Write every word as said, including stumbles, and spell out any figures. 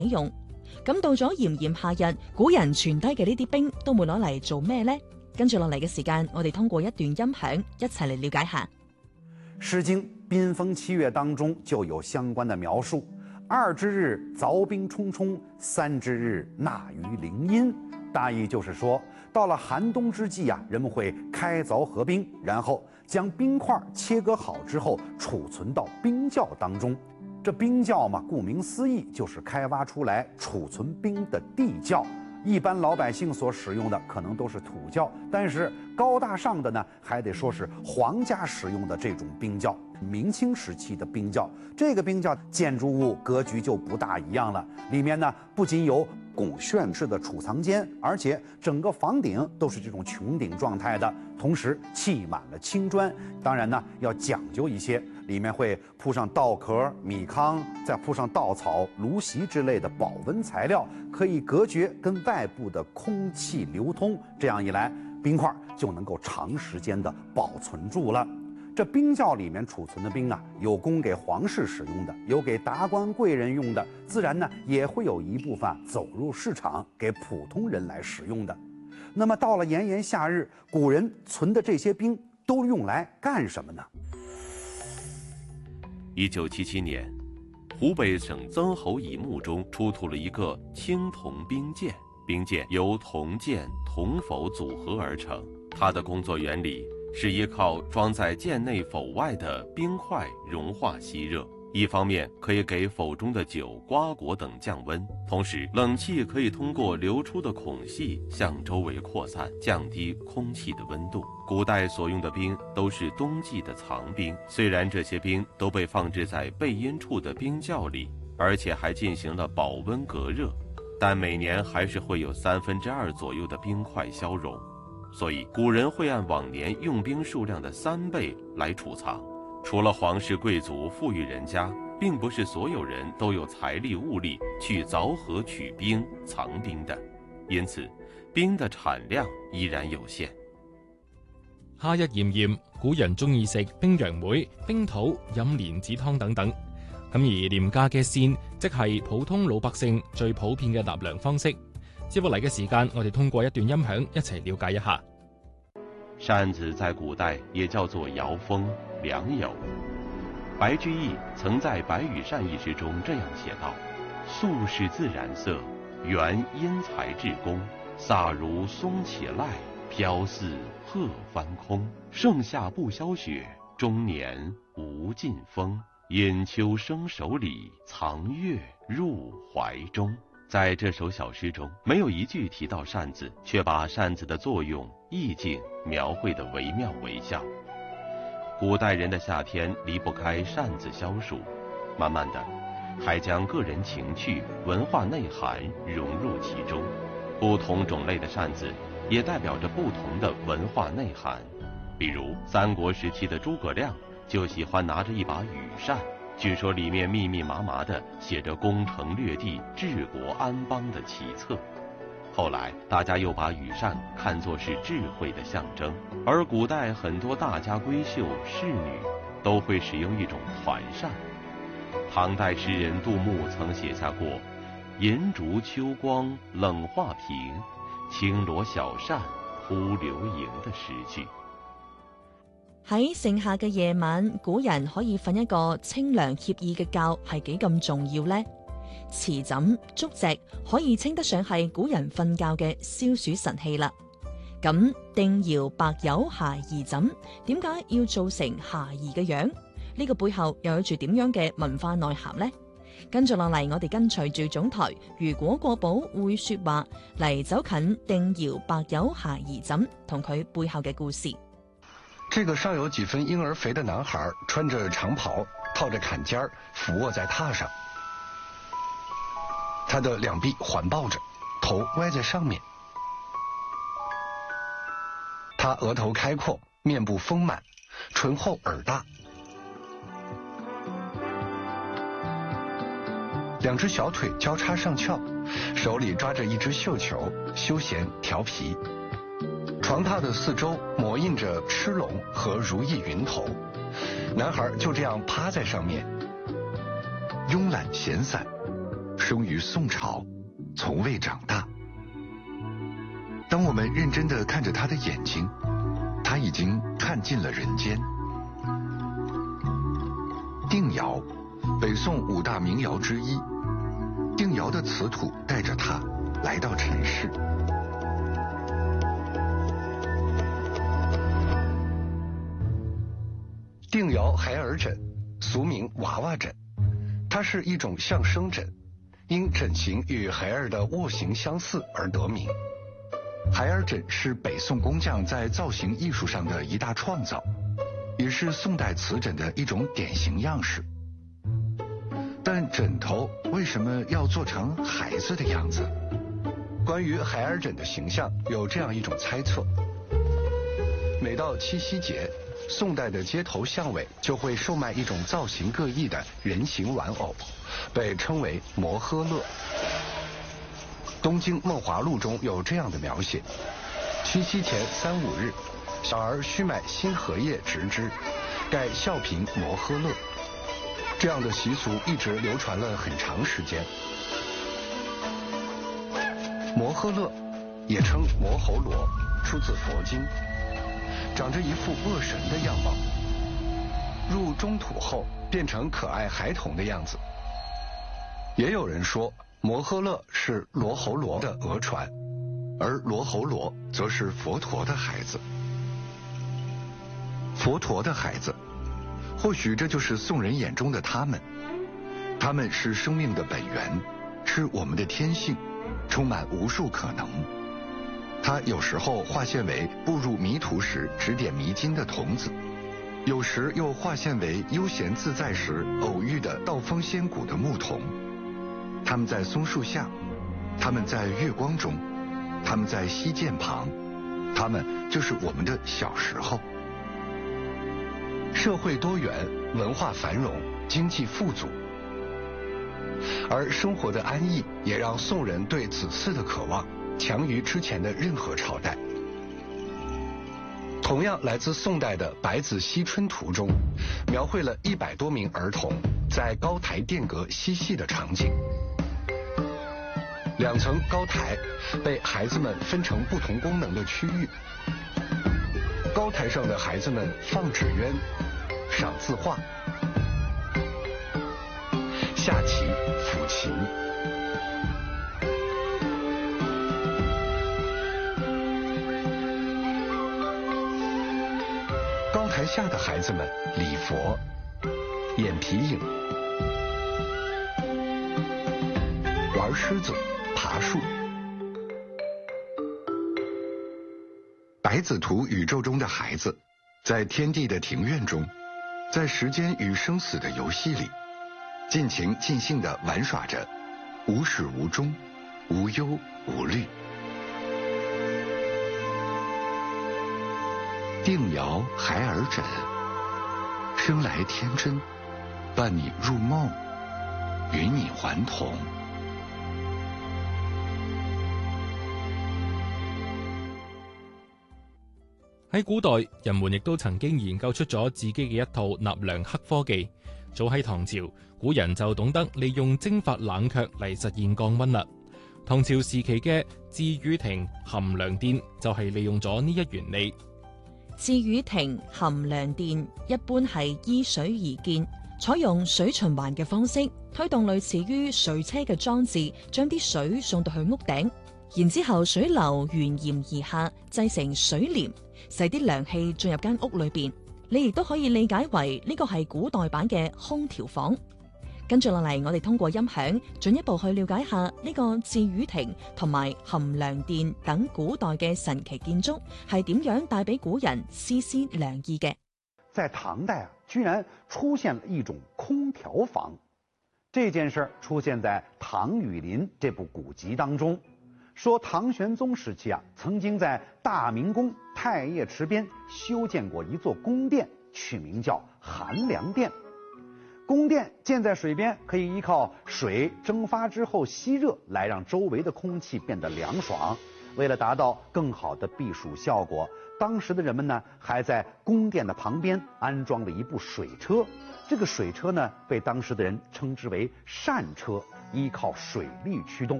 用。咁到咗炎炎夏日，古人存低嘅呢啲冰都會攞嚟做咩呢？跟住落嚟嘅時間，我哋通過一段音響一齊嚟了解下。 《詩經·賓封七月》當中就有相關的描述：二之日，鑿冰沖沖；三之日，納於陵陰。大意就是說，到了寒冬之際啊，人們會開鑿合冰，然後將冰塊切割好之後儲存到冰窖當中。這冰窖嘛，顧名思義，就是開挖出來儲存冰的地窖。一般老百姓所使用的可能都是土窖，但是高大上的呢，还得說是皇家使用的這種冰窖。明清時期的冰窖，這個冰窖建築物格局就不大一樣了，裡面呢不僅有拱券式的儲藏間，而且整個房頂都是這種穹頂狀態的，同時砌滿了青磚。當然呢要講究一些，裡面會鋪上稻殼、米糠，再鋪上稻草、蘆席之類的保溫材料，可以隔絕跟外部的空氣流通。這樣一來，冰塊就能夠長時間的保存住了。這冰窖裡面儲存的冰啊，有供給皇室使用的，有給達官貴人用的，自然呢也會有一部分走入市場給普通人來使用的。那麼到了炎炎夏日，古人存的這些冰都用來幹什麼呢？ 一九七七年，湖北省曾侯乙墓中出土了一个青铜冰鉴，冰鉴由铜剑、铜否組合而成，它的工作原理是依靠裝在剑內否外的冰塊融化吸熱，一方面可以給否中的酒、瓜果等降溫，同時冷氣可以通過流出的孔隙向周圍擴散，降低空氣的溫度。古代所用的冰都是冬季的藏冰，雖然這些冰都被放置在背陰處的冰窖裡，而且還進行了保溫隔熱，但每年還是會有三分之二左右的冰塊消融。所以古人會按往年用冰數量的三倍來儲藏。除了皇室貴族富裕人家，並不是所有人都有財力物力去鑿河取冰藏冰的，因此冰的產量依然有限。 夏日炎炎，古人中意食冰楊梅、冰桃、飲蓮子湯等等。咁而廉價嘅鱔，即係普通老百姓最普遍嘅納涼方式。接落嚟嘅時間，我哋通過一段音響一齊了解一下。 扇子在古代也叫做搖風、良友。白居易曾在《白羽扇》一詩中這樣寫道：素是自然色，原因材質工，飒如松且籟，飄似鶴翻空。盛夏不消雪，終年無盡風。引秋生手裡，藏月入懷中。在這首小詩中，沒有一句提到扇子，卻把扇子的作用、意境描繪得惟妙惟肖。古代人的夏天離不開扇子消暑，慢慢的，還將個人情趣、文化內涵融入其中。不同種類的扇子，也代表着不同的文化內涵。比如三國時期的諸葛亮，就喜歡拿着一把羽扇。據說裡面密密麻麻的寫着攻城略地、治國安邦的奇策。後來大家又把羽扇看作是智慧的象徵，而古代很多大家閨秀、仕女都會使用一種團扇。唐代詩人杜牧曾寫下過“銀燭秋光冷畫屏，輕羅小扇撲流螢”的詩句。 喺盛夏嘅夜晚，古人可以瞓一個清涼愜意嘅覺，係幾咁重要呢？瓷枕、竹席可以稱得上係古人瞓覺嘅消暑神器啦。咁定窯白釉孩兒枕，點解要做成孩兒嘅樣？呢個背後又有住點樣嘅文化內涵呢？跟住落嚟，我哋跟隨住總台如果國寶會說話嚟走近定窯白釉孩兒枕同佢背後嘅故事。 這個稍有幾分嬰兒肥的男孩，穿着長袍，套着坎肩，俯臥在榻上。他的兩臂環抱着，頭歪在上面。他額頭開闊，面部豐滿，唇厚耳大。兩隻小腿交叉上翹，手裏抓着一隻繡球，休閒調皮。床榻的四周抹印着螭龍和如意雲頭，男孩就這樣趴在上面，慵懶閒散， 生于宋朝，从未长大。当我们认真地看着他的眼睛，他已经看尽了人间。定窑，北宋五大名窑之一。定窑的瓷土带着他来到尘世。定窑孩儿枕，俗名娃娃枕，它是一种象声枕，因枕型与孩儿的卧形相似而得名。孩儿枕是北宋工匠在造型艺术上的一大创造，也是宋代瓷枕的一种典型样式。但枕头为什么要做成孩子的样子？关于孩儿枕的形象，有这样一种猜测：每到七夕节，宋代的街头巷尾就会售卖一种造型各异的人形玩偶，被称为摩诃勒。《东京梦华录》中有这样的描写：七夕前三五日，小儿须买新荷叶植之，盖孝平摩诃勒。这样的习俗一直流传了很长时间。摩诃勒也称摩喉罗，出自佛经，长着一副恶神的样貌，入中土后变成可爱孩童的样子。也有人说摩诃勒是罗喉罗的讹传，而罗喉罗则是佛陀的孩子。佛陀的孩子，或许这就是宋人眼中的他们。他们是生命的本源，是我们的天性，充满无数可能。他有时候化现为步入迷途时指点迷津的童子，有时又化现为悠闲自在时偶遇的道风仙骨的牧童。他们在松树下，他们在月光中，他们在溪涧旁，他们就是我们的小时候。社会多元，文化繁荣，经济富足，而生活的安逸也让宋人对子嗣的渴望强于之前的任何朝代。同样来自宋代的《白子惜春图》中，描绘了一百多名儿童在高台殿阁嬉戏的场景。两层高台被孩子们分成不同功能的区域，高台上的孩子们放纸鸢、赏字画、下棋、抚琴。高台下的孩子们礼佛、演皮影、玩狮子、爬树。白子图宇宙中的孩子，在天地的庭院中，在时间与生死的游戏里，尽情尽兴地玩耍着，无始无终，无忧无虑。定窑孩儿枕，生来天真，伴你入梦，与你还童。 喺古代，人們亦都曾經研究出咗自己嘅一套納涼黑科技。早喺唐朝，古人就懂得利用蒸發冷卻嚟實現降溫啦。唐朝時期嘅治雨亭含涼殿就係利用咗呢一原理。 治雨亭含涼殿一般係依水而建，採用水循環嘅方式，推動類似於水車嘅裝置，將啲水送到去屋頂，然之後水流沿檐而下，製成水簾，使啲涼氣進入間屋裏邊。你亦都可以理解為呢個係古代版嘅空調房。跟住落嚟，我哋通過音響進一步去了解下呢個治雨亭同埋含涼殿等古代嘅神奇建築係點樣帶俾古人絲絲涼意嘅。 在唐代啊，居然出現了一種空調房。這件事出現在《唐雨林》這部古籍當中，說唐玄宗時期啊，曾經在大明宮太液池邊修建過一座宮殿，取名叫寒涼殿。宮殿建在水邊，可以依靠水蒸發之後吸熱，來讓周圍的空氣變得涼爽。為了達到更好的避暑效果，當時的人們呢，還在宮殿的旁邊安裝了一部水車。這個水車呢，被當時的人稱之為扇車。 依靠水力驱动。